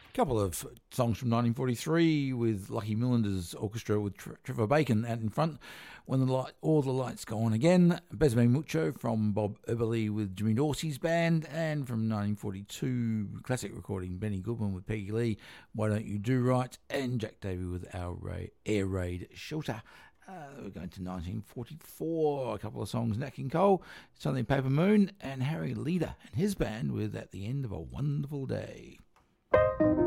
Couple of songs from 1943 with Lucky Millinder's orchestra with Trevor Bacon out in front. When all the lights go on again. Besame Mucho from Bob Eberly with Jimmy Dorsey's band, and from 1942 classic recording Benny Goodman with Peggy Lee, Why Don't You Do Right, and Jack Davey with Air Raid Shelter. We're going to 1944, a couple of songs, Nat King Cole, Sunday Paper Moon, and Harry Leader and his band with At the End of a Wonderful Day.